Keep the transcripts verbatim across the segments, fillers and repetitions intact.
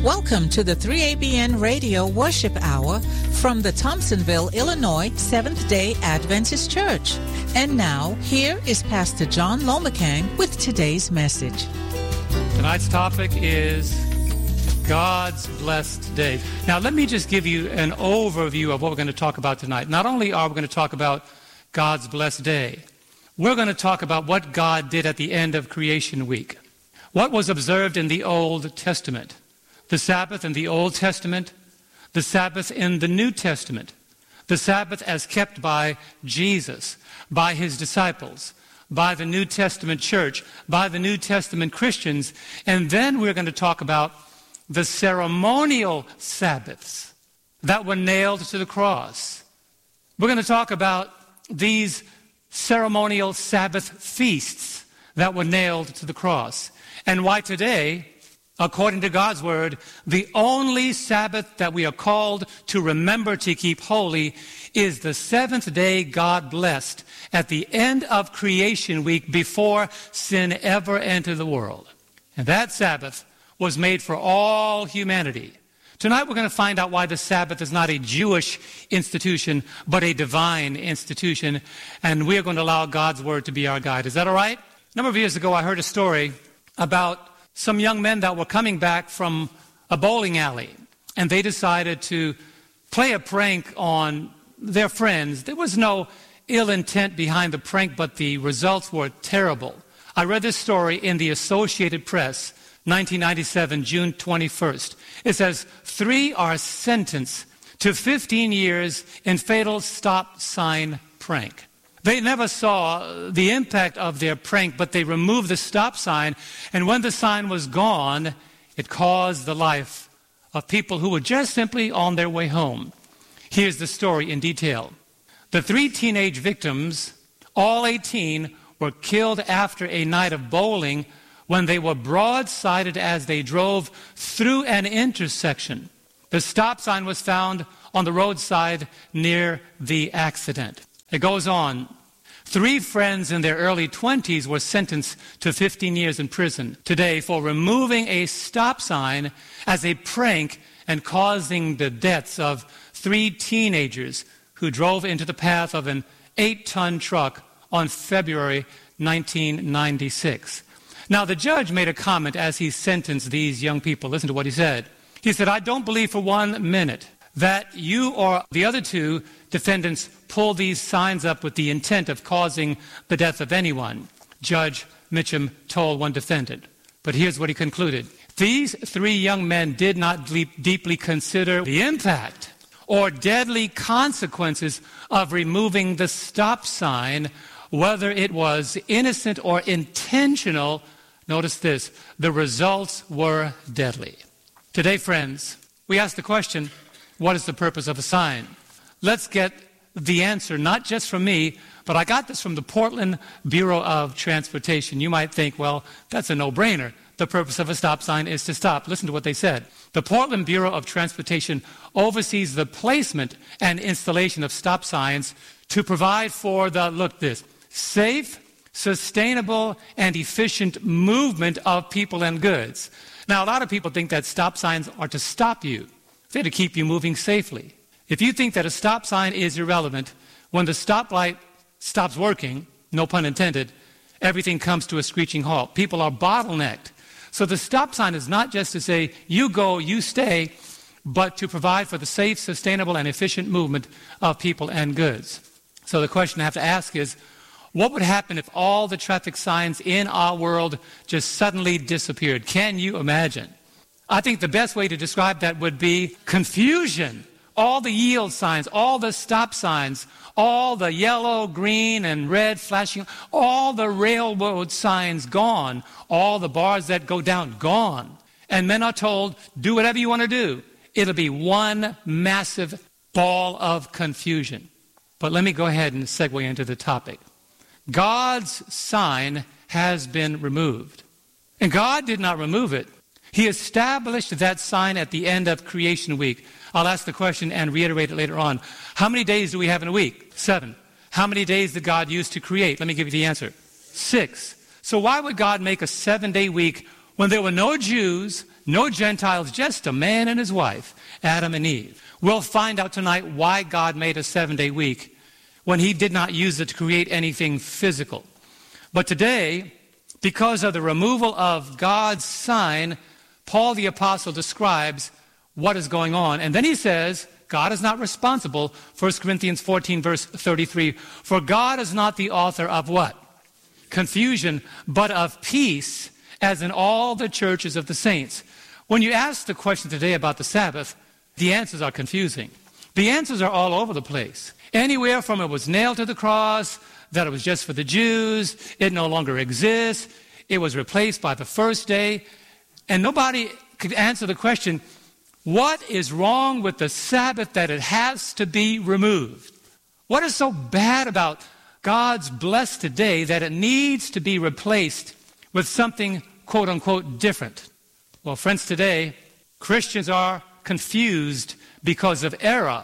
Welcome to the three A B N Radio Worship Hour from the Thompsonville, Illinois Seventh-day Adventist Church. And now, here is Pastor John Lomacang with today's message. Tonight's topic is God's blessed day. Now, let me just give you an overview of what we're going to talk about tonight. Not only are we going to talk about God's blessed day, we're going to talk about what God did at the end of creation week. What was observed in the Old Testament. The Sabbath in the Old Testament, the Sabbath in the New Testament, the Sabbath as kept by Jesus, by his disciples, by the New Testament church, by the New Testament Christians, and then we're going to talk about the ceremonial Sabbaths that were nailed to the cross. We're going to talk about these ceremonial Sabbath feasts that were nailed to the cross, and why today, according to God's word, the only Sabbath that we are called to remember to keep holy is the seventh day God blessed at the end of creation week before sin ever entered the world. And that Sabbath was made for all humanity. Tonight we're going to find out why the Sabbath is not a Jewish institution, but a divine institution. And we are going to allow God's word to be our guide. Is that all right? A number of years ago I heard a story about some young men that were coming back from a bowling alley, and they decided to play a prank on their friends. There was no ill intent behind the prank, but the results were terrible. I read this story in the Associated Press, nineteen ninety-seven, June twenty-first. It says, three are sentenced to fifteen years in fatal stop sign prank. They never saw the impact of their prank, but they removed the stop sign, and when the sign was gone, it caused the life of people who were just simply on their way home. Here's the story in detail. The three teenage victims, all eighteen, were killed after a night of bowling when they were broadsided as they drove through an intersection. The stop sign was found on the roadside near the accident. It goes on. Three friends in their early twenties were sentenced to fifteen years in prison today for removing a stop sign as a prank and causing the deaths of three teenagers who drove into the path of an eight-ton truck on February nineteen ninety-six. Now, the judge made a comment as he sentenced these young people. Listen to what he said. He said, "I don't believe for one minute that you or the other two defendants pulled these signs up with the intent of causing the death of anyone," Judge Mitchum told one defendant. But here's what he concluded. These three young men did not deep, deeply consider the impact or deadly consequences of removing the stop sign, whether it was innocent or intentional. Notice this, the results were deadly. Today, friends, we ask the question, what is the purpose of a sign? Let's get the answer, not just from me, but I got this from the Portland Bureau of Transportation. You might think, well, that's a no-brainer. The purpose of a stop sign is to stop. Listen to what they said. The Portland Bureau of Transportation oversees the placement and installation of stop signs to provide for the, look this, safe, sustainable, and efficient movement of people and goods. Now, a lot of people think that stop signs are to stop you. They're to keep you moving safely. If you think that a stop sign is irrelevant, when the stoplight stops working, no pun intended, everything comes to a screeching halt. People are bottlenecked. So the stop sign is not just to say, you go, you stay, but to provide for the safe, sustainable, and efficient movement of people and goods. So the question I have to ask is, what would happen if all the traffic signs in our world just suddenly disappeared? Can you imagine? I think the best way to describe that would be confusion. All the yield signs, all the stop signs, all the yellow, green, and red flashing, all the railroad signs gone, all the bars that go down gone. And men are told, do whatever you want to do. It'll be one massive ball of confusion. But let me go ahead and segue into the topic. God's sign has been removed. And God did not remove it. He established that sign at the end of creation week. I'll ask the question and reiterate it later on. How many days do we have in a week? Seven. How many days did God use to create? Let me give you the answer. Six. So why would God make a seven-day week when there were no Jews, No Gentiles, just a man and his wife, Adam and Eve. We'll find out tonight why God made a seven-day week when he did not use it to create anything physical. But today, because of the removal of God's sign, Paul the Apostle describes what is going on. And then he says, God is not responsible, First Corinthians fourteen, verse thirty-three, for God is not the author of what? Confusion, but of peace, as in all the churches of the saints. When you ask the question today about the Sabbath, the answers are confusing. The answers are all over the place. Anywhere from it was nailed to the cross, that it was just for the Jews, it no longer exists, it was replaced by the first day, and nobody could answer the question, what is wrong with the Sabbath that it has to be removed? What is so bad about God's blessed today that it needs to be replaced with something quote-unquote different? Well, friends, today, Christians are confused because of error,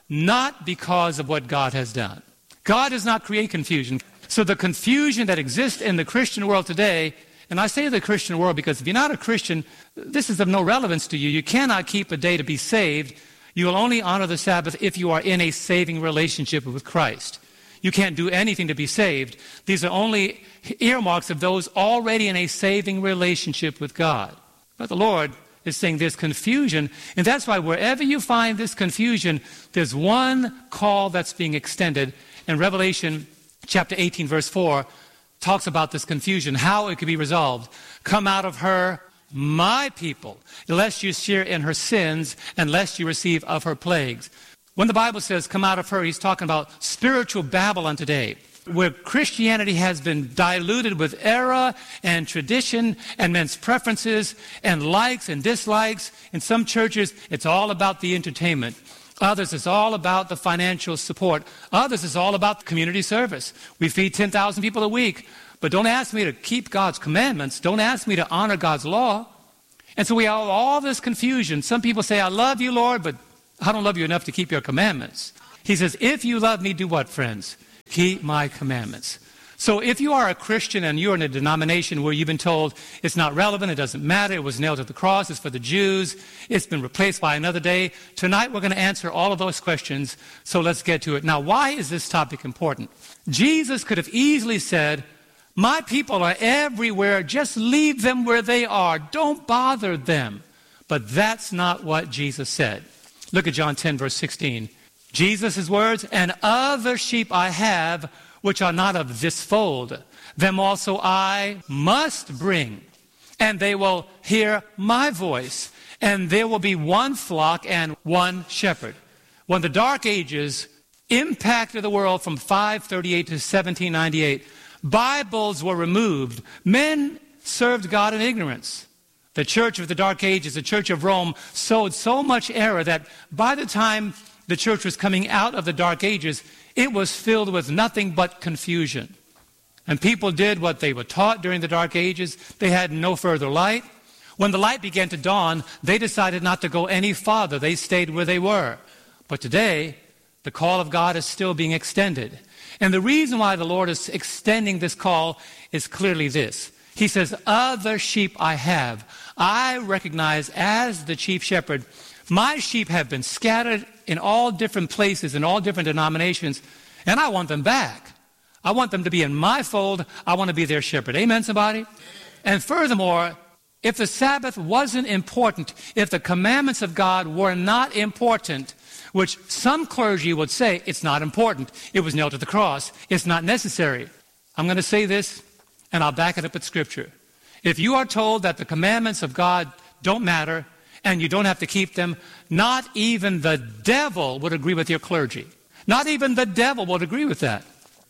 not because of what God has done. God does not create confusion. So the confusion that exists in the Christian world today, and I say the Christian world because if you're not a Christian, this is of no relevance to you. You cannot keep a day to be saved. You will only honor the Sabbath if you are in a saving relationship with Christ. You can't do anything to be saved. These are only earmarks of those already in a saving relationship with God. But the Lord is saying there's confusion, and that's why wherever you find this confusion, there's one call that's being extended. And Revelation chapter eighteen, verse four, talks about this confusion, how it could be resolved. Come out of her, my people, lest you share in her sins, and lest you receive of her plagues. When the Bible says come out of her, he's talking about spiritual Babylon today, where Christianity has been diluted with error and tradition and men's preferences and likes and dislikes. In some churches, it's all about the entertainment. Others, it's all about the financial support. Others, it's all about community service. We feed ten thousand people a week, but don't ask me to keep God's commandments. Don't ask me to honor God's law. And so we have all this confusion. Some people say, I love you, Lord, but I don't love you enough to keep your commandments. He says, if you love me, do what, friends? Keep my commandments. So if you are a Christian and you're in a denomination where you've been told it's not relevant, it doesn't matter, it was nailed to the cross, it's for the Jews, it's been replaced by another day, tonight we're going to answer all of those questions, so let's get to it. Now, why is this topic important? Jesus could have easily said, my people are everywhere, just leave them where they are, don't bother them. But that's not what Jesus said. Look at John ten, verse sixteen. Jesus' words, and other sheep I have, which are not of this fold, them also I must bring, and they will hear my voice, and there will be one flock and one shepherd. When the Dark Ages impacted the world from five thirty-eight to seventeen ninety-eight, Bibles were removed. Men served God in ignorance. The church of the Dark Ages, the Church of Rome, sowed so much error that by the time the church was coming out of the Dark Ages, it was filled with nothing but confusion. And people did what they were taught during the Dark Ages. They had no further light. When the light began to dawn, they decided not to go any farther. They stayed where they were. But today, the call of God is still being extended. And the reason why the Lord is extending this call is clearly this. He says, other sheep I have. I recognize as the chief shepherd, my sheep have been scattered in all different places, in all different denominations, and I want them back. I want them to be in my fold. I want to be their shepherd. Amen, somebody? And furthermore, if the Sabbath wasn't important, if the commandments of God were not important, which some clergy would say it's not important, it was nailed to the cross, it's not necessary. I'm going to say this, and I'll back it up with Scripture. If you are told that the commandments of God don't matter, and you don't have to keep them, not even the devil would agree with your clergy. Not even the devil would agree with that.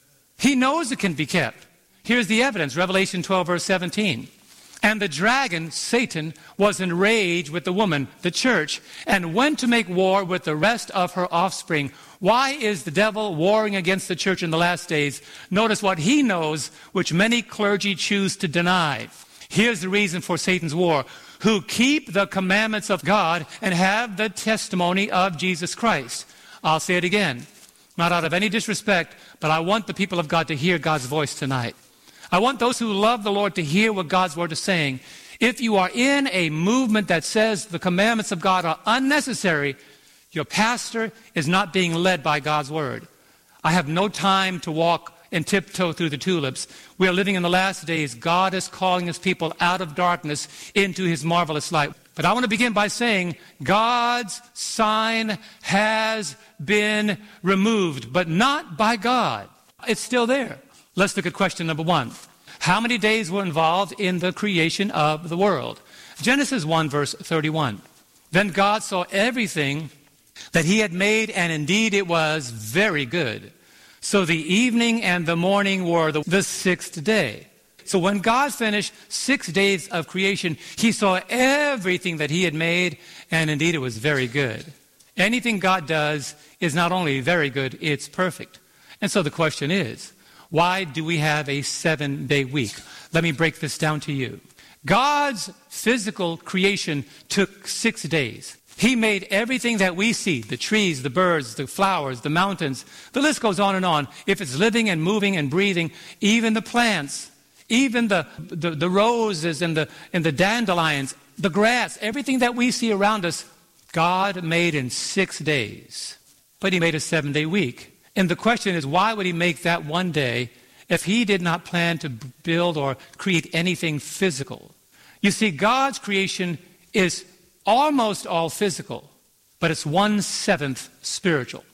He knows it can be kept. Here's the evidence, Revelation twelve, verse seventeen. And the dragon, Satan, was enraged with the woman, the church, and went to make war with the rest of her offspring. Why is the devil warring against the church in the last days? Notice what he knows, which many clergy choose to deny. Here's the reason for Satan's war. Who keep the commandments of God and have the testimony of Jesus Christ. I'll say it again, not out of any disrespect, but I want the people of God to hear God's voice tonight. I want those who love the Lord to hear what God's word is saying. If you are in a movement that says the commandments of God are unnecessary, your pastor is not being led by God's word. I have no time to walk and tiptoe through the tulips. We are living in the last days. God is calling his people out of darkness into his marvelous light. But I want to begin by saying God's sign has been removed, but not by God. It's still there. Let's look at question number one. How many days were involved in the creation of the world? Genesis one, verse thirty-one. Then God saw everything that he had made, and indeed it was very good. So the evening and the morning were the, the sixth day. So when God finished six days of creation, he saw everything that he had made, and indeed it was very good. Anything God does is not only very good, it's perfect. And so the question is, why do we have a seven-day week? Let me break this down to you. God's physical creation took six days. He made everything that we see, the trees, the birds, the flowers, the mountains. The list goes on and on. If it's living and moving and breathing, even the plants, even the, the, the roses and the, and the dandelions, the grass, everything that we see around us, God made in six days. But he made a seven-day week. And the question is, why would he make that one day if he did not plan to build or create anything physical? You see, God's creation is almost all physical, but it's one-seventh spiritual.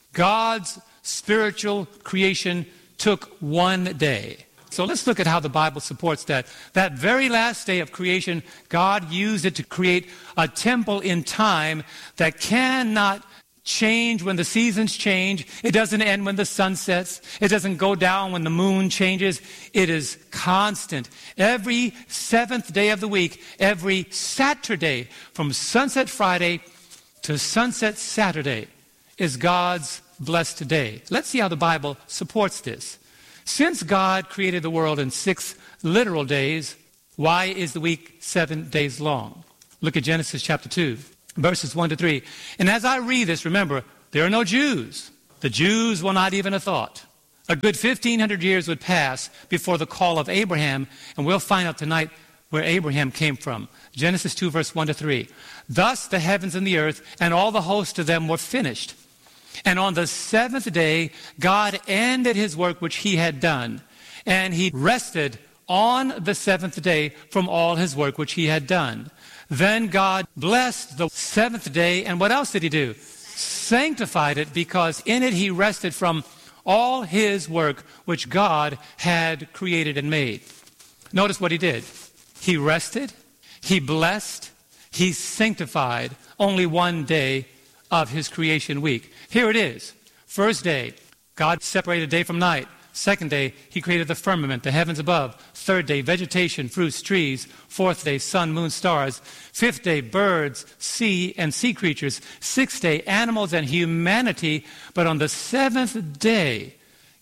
God's spiritual creation took one day. So let's look at how the Bible supports that. That very last day of creation, God used it to create a temple in time that cannot change when the seasons change. It doesn't end when the sun sets. It doesn't go down when the moon changes. It is constant. Every seventh day of the week, every Saturday, from sunset Friday to sunset Saturday, is God's blessed day. Let's see how the Bible supports this. Since God created the world in six literal days, why is the week seven days long? Look at Genesis chapter two. Verses one to three. And as I read this, remember, there are no Jews. The Jews were not even a thought. A good fifteen hundred years would pass before the call of Abraham, and we'll find out tonight where Abraham came from. Genesis two, verse one to three. Thus the heavens and the earth and all the host of them were finished. And on the seventh day, God ended his work which he had done, and he rested on the seventh day from all his work which he had done. Then God blessed the seventh day, and what else did he do? Sanctified it, because in it he rested from all his work which God had created and made. Notice what he did. He rested, he blessed, he sanctified only one day of his creation week. Here it is. First day, God separated day from night. Second day, he created the firmament, the heavens above. Third day, vegetation, fruits, trees. Fourth day, sun, moon, stars. Fifth day, birds, sea, and sea creatures. Sixth day, animals and humanity. But on the seventh day,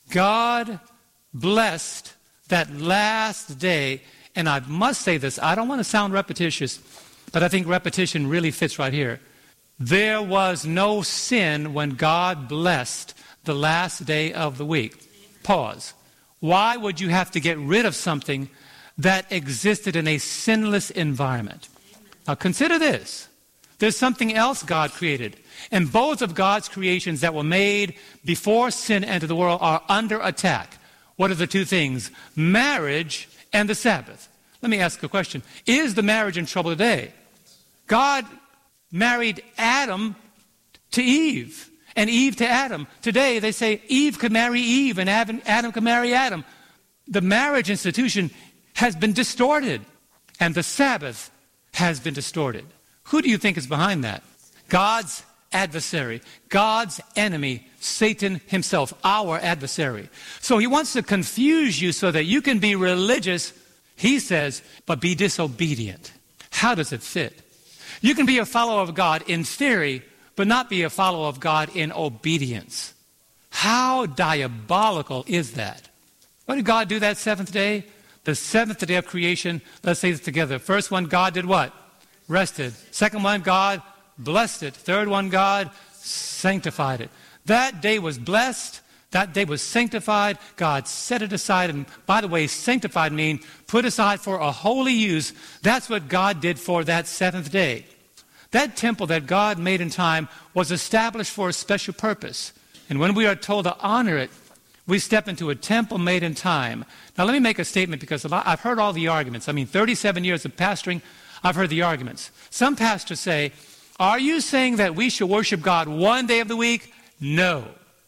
God blessed that last day. And I must say this, I don't want to sound repetitious, but I think repetition really fits right here. There was no sin when God blessed the last day of the week. Pause. Why would you have to get rid of something that existed in a sinless environment? Now consider this. There's something else God created. And both of God's creations that were made before sin entered the world are under attack. What are the two things? Marriage and the Sabbath. Let me ask a question. Is the marriage in trouble today? God married Adam to Eve. And Eve to Adam. Today they say Eve could marry Eve and Adam could marry Adam. The marriage institution has been distorted. And the Sabbath has been distorted. Who do you think is behind that? God's adversary. God's enemy. Satan himself. Our adversary. So he wants to confuse you so that you can be religious, he says, but be disobedient. How does it fit? You can be a follower of God in theory, but not be a follower of God in obedience. How diabolical is that? What did God do that seventh day? The seventh day of creation. Let's say this together. First one, God did what? Rested. Second one, God blessed it. Third one, God sanctified it. That day was blessed. That day was sanctified. God set it aside. And by the way, sanctified means put aside for a holy use. That's what God did for that seventh day. That temple that God made in time was established for a special purpose. And when we are told to honor it, we step into a temple made in time. Now, let me make a statement because a lot, I've heard all the arguments. I mean, thirty-seven years of pastoring, I've heard the arguments. Some pastors say, are you saying that we should worship God one day of the week? No.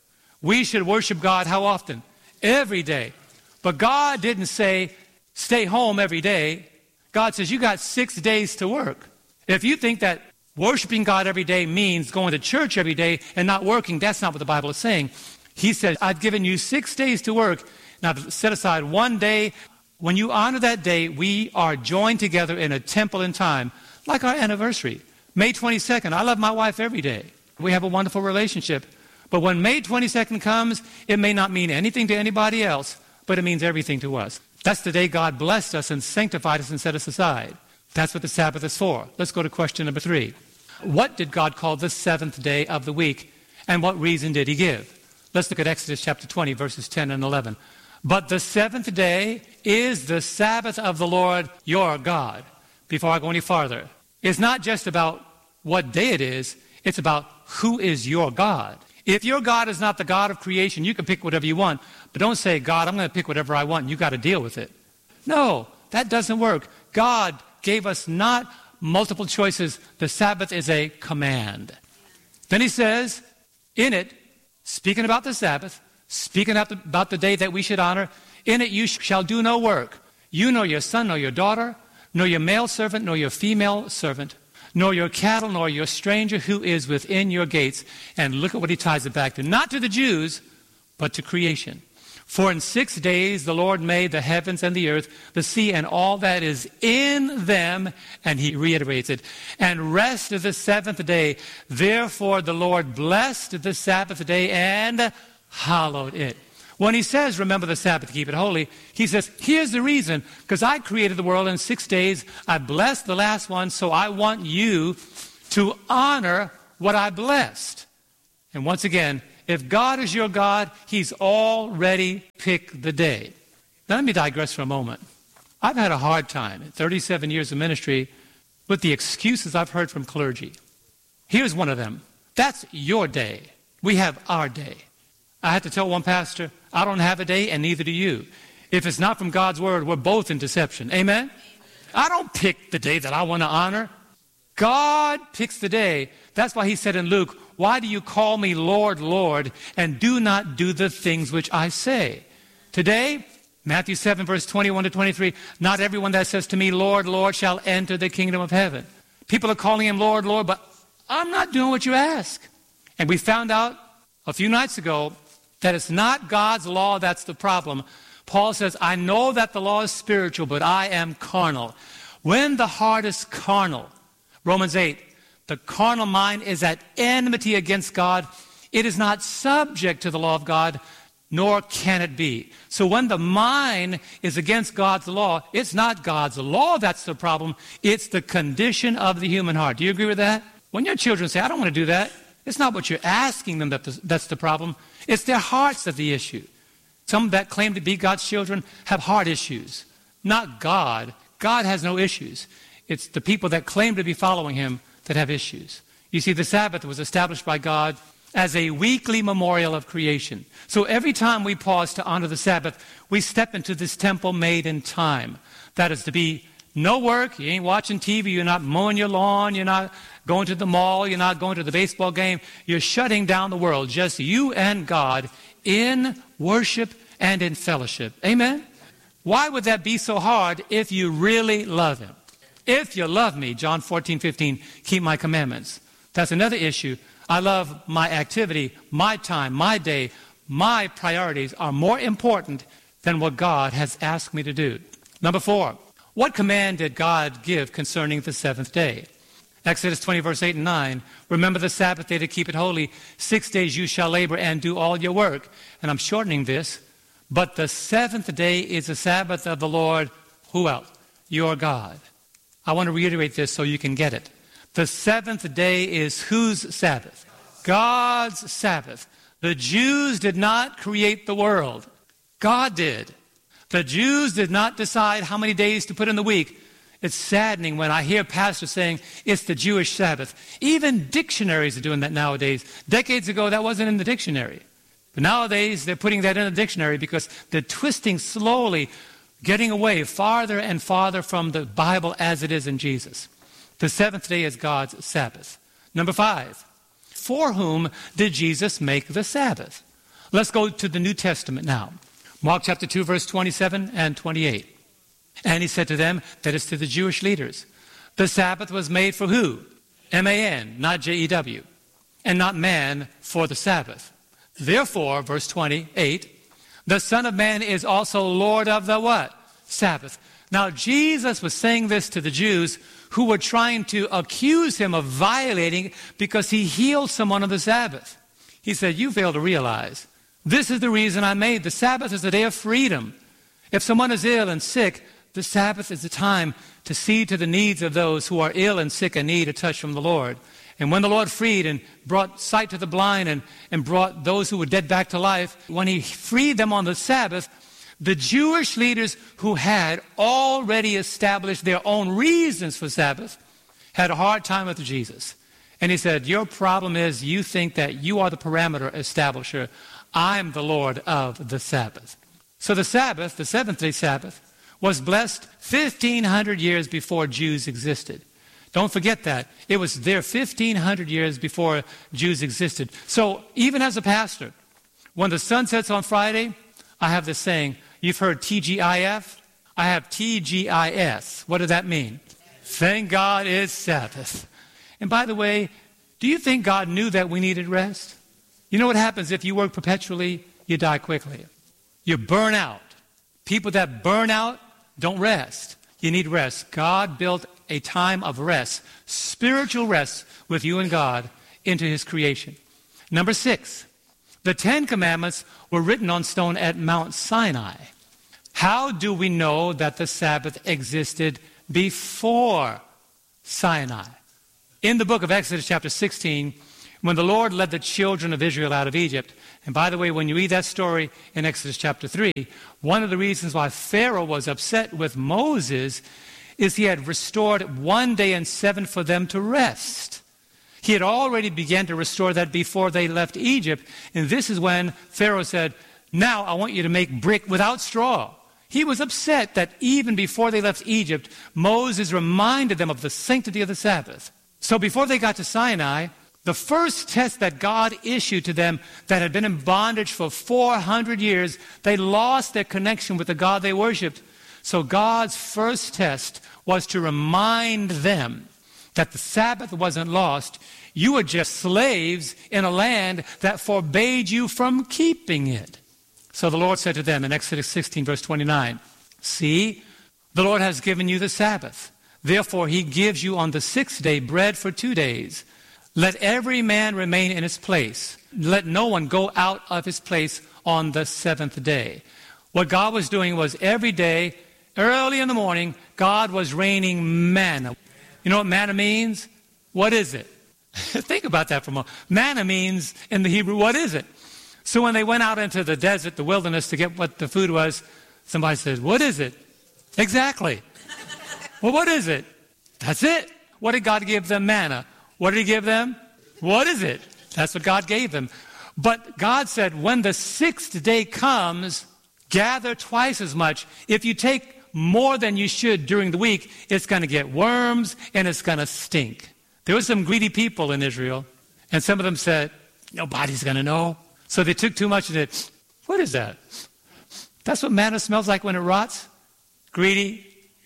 We should worship God how often? Every day. But God didn't say, stay home every day. God says, you got six days to work. If you think that worshiping God every day means going to church every day and not working, that's not what the Bible is saying. He says, I've given you six days to work. Now, set aside one day. When you honor that day, we are joined together in a temple in time, like our anniversary. May twenty-second, I love my wife every day. We have a wonderful relationship. But when May twenty-second comes, it may not mean anything to anybody else, but it means everything to us. That's the day God blessed us and sanctified us and set us aside. That's what the Sabbath is for. Let's go to question number three. What did God call the seventh day of the week, and what reason did he give? Let's look at Exodus chapter twenty, verses ten and eleven. But the seventh day is the Sabbath of the Lord your God. Before I go any farther, it's not just about what day it is, it's about who is your God. If your God is not the God of creation, you can pick whatever you want, but don't say, God, I'm going to pick whatever I want, and you got to deal with it. No, that doesn't work. God gave us not multiple choices. The Sabbath is a command. Then he says, in it, speaking about the Sabbath, speaking about the day that we should honor, in it you shall do no work. You nor your son nor your daughter, nor your male servant nor your female servant, nor your cattle nor your stranger who is within your gates. And look at what he ties it back to. Not to the Jews, but to creation. For in six days the Lord made the heavens and the earth, the sea and all that is in them. And he reiterates it. And rested the seventh day. Therefore the Lord blessed the Sabbath day and hallowed it. When he says, remember the Sabbath, keep it holy, he says, here's the reason. Because I created the world in six days. I blessed the last one, so I want you to honor what I blessed. And once again, if God is your God, he's already picked the day. Now let me digress for a moment. I've had a hard time in thirty-seven years of ministry with the excuses I've heard from clergy. Here's one of them. That's your day. We have our day. I had to tell one pastor, I don't have a day and neither do you. If it's not from God's word, we're both in deception. Amen? I don't pick the day that I want to honor. God picks the day. That's why he said in Luke, why do you call me Lord, Lord, and do not do the things which I say? Today, Matthew seven, verse twenty-one to twenty-three, not everyone that says to me, Lord, Lord, shall enter the kingdom of heaven. People are calling him Lord, Lord, but I'm not doing what you ask. And we found out a few nights ago that it's not God's law that's the problem. Paul says, I know that the law is spiritual, but I am carnal. When the heart is carnal, Romans eight, the carnal mind is at enmity against God. It is not subject to the law of God, nor can it be. So when the mind is against God's law, it's not God's law that's the problem. It's the condition of the human heart. Do you agree with that? When your children say, I don't want to do that, it's not what you're asking them that that's the problem. It's their hearts that's the issue. Some that claim to be God's children have heart issues. Not God. God has no issues. It's the people that claim to be following him that have issues. You see, the Sabbath was established by God as a weekly memorial of creation. So every time we pause to honor the Sabbath, we step into this temple made in time. That is to be no work, you ain't watching T V, you're not mowing your lawn, you're not going to the mall, you're not going to the baseball game. You're shutting down the world, just you and God in worship and in fellowship. Amen? Why would that be so hard if you really love him? If you love me, John fourteen, fifteen, keep my commandments. That's another issue. I love my activity, my time, my day, my priorities are more important than what God has asked me to do. Number four, what command did God give concerning the seventh day? Exodus twenty, verse eight and nine. Remember the Sabbath day to keep it holy. Six days you shall labor and do all your work. And I'm shortening this. But the seventh day is the Sabbath of the Lord. Who else? Your God. I want to reiterate this so you can get it. The seventh day is whose Sabbath? God's Sabbath. The Jews did not create the world. God did. The Jews did not decide how many days to put in the week. It's saddening when I hear pastors saying it's the Jewish Sabbath. Even dictionaries are doing that nowadays. Decades ago, that wasn't in the dictionary. But nowadays, they're putting that in the dictionary because they're twisting slowly, getting away farther and farther from the Bible as it is in Jesus. The seventh day is God's Sabbath. Number five, for whom did Jesus make the Sabbath? Let's go to the New Testament now. Mark chapter two, verse twenty-seven and twenty-eight. And he said to them, that is to the Jewish leaders, the Sabbath was made for who? M A N, not J E W, and not man for the Sabbath. Therefore, verse twenty-eight, the Son of Man is also Lord of the what? Sabbath. Now, Jesus was saying this to the Jews who were trying to accuse him of violating because he healed someone on the Sabbath. He said, you fail to realize, this is the reason I made. The Sabbath is a day of freedom. If someone is ill and sick, the Sabbath is the time to see to the needs of those who are ill and sick and need a touch from the Lord. And when the Lord freed and brought sight to the blind and, and brought those who were dead back to life, when he freed them on the Sabbath, the Jewish leaders who had already established their own reasons for Sabbath had a hard time with Jesus. And he said, your problem is you think that you are the parameter establisher. I'm the Lord of the Sabbath. So the Sabbath, the seventh-day Sabbath, was blessed fifteen hundred years before Jews existed. Don't forget that. It was there fifteen hundred years before Jews existed. So even as a pastor, when the sun sets on Friday, I have this saying, you've heard T G I F? I have T G I S. What does that mean? Thank God it's Sabbath. And by the way, do you think God knew that we needed rest? You know what happens if you work perpetually? You die quickly. You burn out. People that burn out don't rest. You need rest. God built a time of rest, spiritual rest with you and God into his creation. Number six, the Ten Commandments were written on stone at Mount Sinai. How do we know that the Sabbath existed before Sinai? In the book of Exodus chapter sixteen, when the Lord led the children of Israel out of Egypt, and by the way, when you read that story in Exodus chapter three, one of the reasons why Pharaoh was upset with Moses is he had restored one day and seven for them to rest. He had already begun to restore that before they left Egypt, and this is when Pharaoh said, now I want you to make brick without straw. He was upset that even before they left Egypt, Moses reminded them of the sanctity of the Sabbath. So before they got to Sinai, the first test that God issued to them that had been in bondage for four hundred years, they lost their connection with the God they worshipped. So God's first test was to remind them that the Sabbath wasn't lost. You were just slaves in a land that forbade you from keeping it. So the Lord said to them in Exodus sixteen, verse twenty-nine, see, the Lord has given you the Sabbath. Therefore, he gives you on the sixth day bread for two days. Let every man remain in his place. Let no one go out of his place on the seventh day. What God was doing was every day, early in the morning, God was raining manna. You know what manna means? What is it? Think about that for a moment. Manna means, in the Hebrew, what is it? So when they went out into the desert, the wilderness, to get what the food was, somebody said, what is it? Exactly. Well, what is it? That's it. What did God give them? Manna. What did he give them? What is it? That's what God gave them. But God said, when the sixth day comes, gather twice as much. If you take more than you should during the week, it's going to get worms and it's going to stink. There were some greedy people in Israel, and some of them said, nobody's going to know. So they took too much and said, what is that? That's what manna smells like when it rots? Greedy.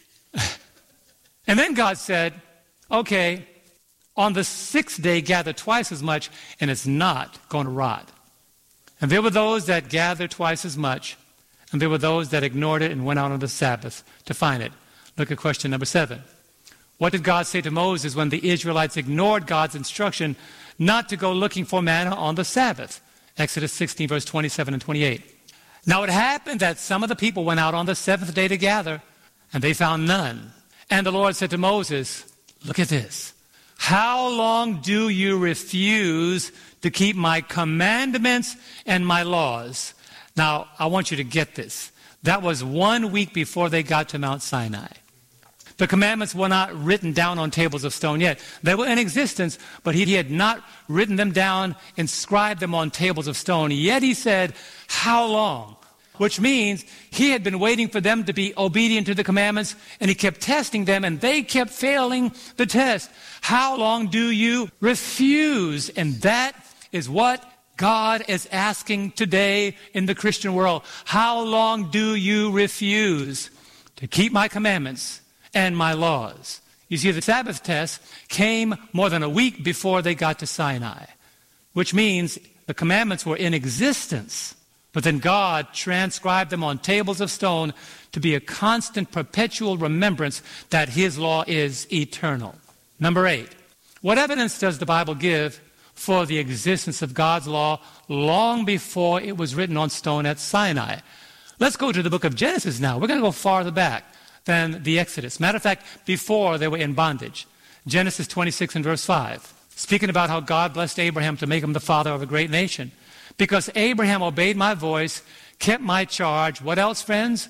And then God said, okay, on the sixth day, gather twice as much, and it's not going to rot. And there were those that gathered twice as much, and there were those that ignored it and went out on the Sabbath to find it. Look at question number seven. What did God say to Moses when the Israelites ignored God's instruction not to go looking for manna on the Sabbath? Exodus sixteen, verse twenty-seven and twenty-eight. Now it happened that some of the people went out on the seventh day to gather, and they found none. And the Lord said to Moses, look at this. how long do you refuse to keep my commandments and my laws? Now, I want you to get this. That was one week before they got to Mount Sinai. The commandments were not written down on tables of stone yet. They were in existence, but he had not written them down, inscribed them on tables of stone. Yet he said, how long? Which means he had been waiting for them to be obedient to the commandments, and he kept testing them, and they kept failing the test. How long do you refuse? And that is what God is asking today in the Christian world. How long do you refuse to keep my commandments and my laws? You see, the Sabbath test came more than a week before they got to Sinai, which means the commandments were in existence, but then God transcribed them on tables of stone to be a constant, perpetual remembrance that his law is eternal. Number eight, what evidence does the Bible give for the existence of God's law long before it was written on stone at Sinai? Let's go to the book of Genesis now. We're going to go farther back than the Exodus. Matter of fact, before they were in bondage. Genesis twenty-six and verse five, speaking about how God blessed Abraham to make him the father of a great nation. Because Abraham obeyed my voice, kept my charge. What else, friends?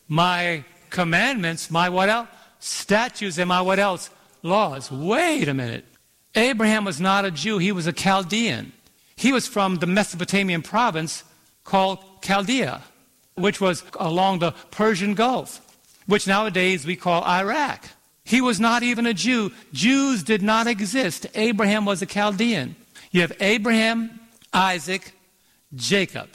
My commandments, my what else? Statutes, and my what else? Laws. Wait a minute. Abraham was not a Jew. He was a Chaldean. He was from the Mesopotamian province called Chaldea, which was along the Persian Gulf, which nowadays we call Iraq. He was not even a Jew. Jews did not exist. Abraham was a Chaldean. You have Abraham, Isaac, Jacob.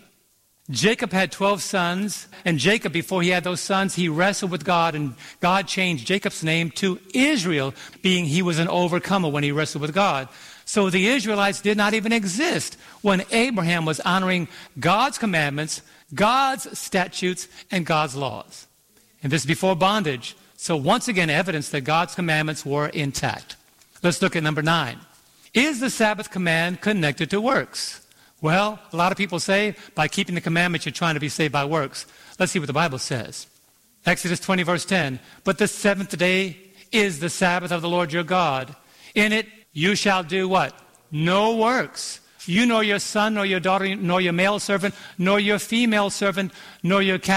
Jacob had twelve sons, and Jacob, before he had those sons, he wrestled with God, and God changed Jacob's name to Israel, being he was an overcomer when he wrestled with God. So the Israelites did not even exist when Abraham was honoring God's commandments, God's statutes, and God's laws. And this is before bondage. So once again, evidence that God's commandments were intact. Let's look at number nine. Is the Sabbath command connected to works? Well, a lot of people say by keeping the commandments you're trying to be saved by works. Let's see what the Bible says. Exodus twenty verse ten. But the seventh day is the Sabbath of the Lord your God. In it you shall do what? No works. You nor your son, nor your daughter, nor your male servant, nor your female servant, nor your captive,